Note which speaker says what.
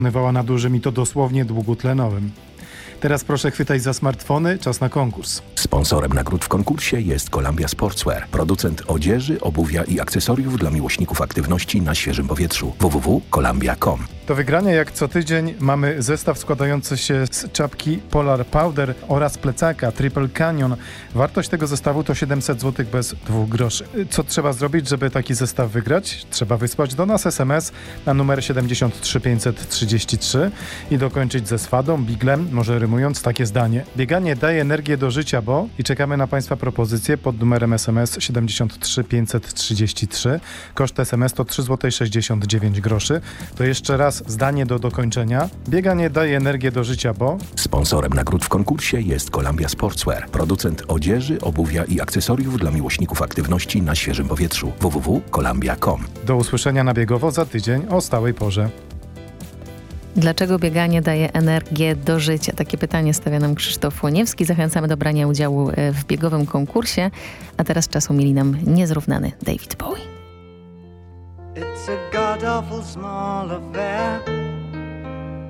Speaker 1: wykonywała na dużym i to dosłownie długotlenowym. Teraz proszę chwytać za smartfony, czas na konkurs.
Speaker 2: Sponsorem nagród w konkursie jest Columbia Sportswear, producent odzieży, obuwia i akcesoriów dla miłośników aktywności na świeżym powietrzu. www.columbia.com.
Speaker 1: Do wygrania jak co tydzień mamy zestaw składający się z czapki Polar Powder oraz plecaka Triple Canyon. Wartość tego zestawu to 700 zł bez 2 groszy. Co trzeba zrobić, żeby taki zestaw wygrać? Trzeba wysłać do nas SMS na numer 73533 i dokończyć ze swadą, biglem, może rymując takie zdanie. Bieganie daje energię do życia, bo... I czekamy na Państwa propozycje pod numerem SMS 73533. Koszt SMS to 3,69 zł. To jeszcze raz zdanie do dokończenia. Bieganie daje energię do życia, bo...
Speaker 2: Sponsorem nagród w konkursie jest Columbia Sportswear, producent odzieży, obuwia i akcesoriów dla miłośników aktywności na świeżym powietrzu. www.columbia.com.
Speaker 1: Do usłyszenia na Biegowo za tydzień o stałej porze.
Speaker 3: Dlaczego bieganie daje energię do życia? Takie pytanie stawia nam Krzysztof Łoniewski. Zachęcamy do brania udziału w biegowym konkursie. A teraz czas umili nam niezrównany David Bowie.
Speaker 4: It's a god-awful small affair